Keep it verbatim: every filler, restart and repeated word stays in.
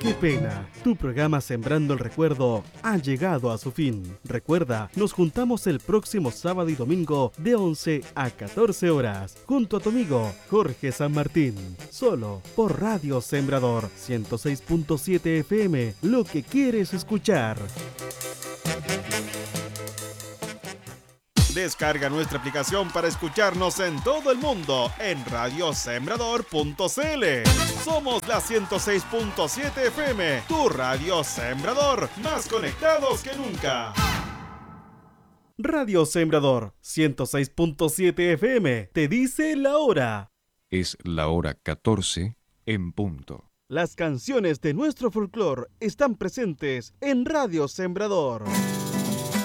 Qué pena, tu programa Sembrando el Recuerdo ha llegado a su fin. Recuerda, nos juntamos el próximo sábado y domingo de once a catorce horas, junto a tu amigo Jorge San Martín, solo por Radio Sembrador ciento seis punto siete F M, lo que quieres escuchar. Descarga nuestra aplicación para escucharnos en todo el mundo en radio sembrador punto c l. Somos la ciento seis punto siete F M, tu radio Sembrador, más conectados que nunca. Radio Sembrador ciento seis punto siete F M te dice la hora. Es la hora catorce en punto. Las canciones de nuestro folclore están presentes en Radio Sembrador.